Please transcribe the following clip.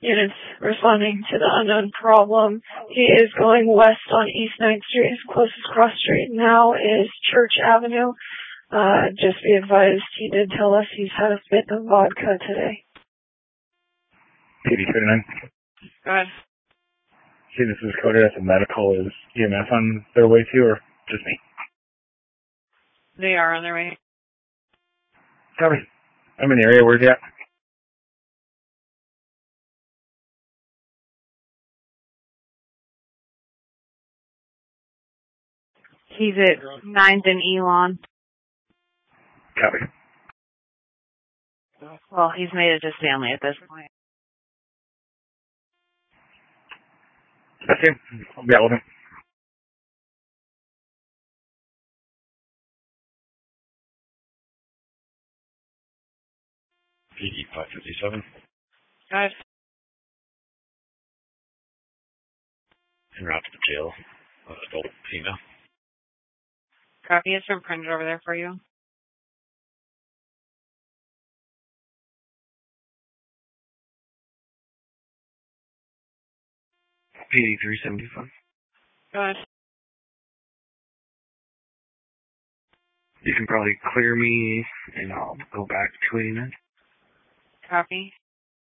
Units responding to the unknown problem. He is going west on East 9th Street. His closest cross street now is Church Avenue. Just be advised, he did tell us he's had a bit of vodka today. PD 39. Go ahead. See, this is coded as a medical. Is EMS on their way to, or just me? They are on their way. Copy. I'm in the area. Where's he at? He's at 9th and Elon. Copy. Well, he's made it to Stanley at this point. Okay. I'll be out with him. PD 557. Guys. En route to the jail. Adult female. Copy. It's been printed over there for you. PD 375. Go ahead. You can probably clear me, and I'll go back to 289. Copy.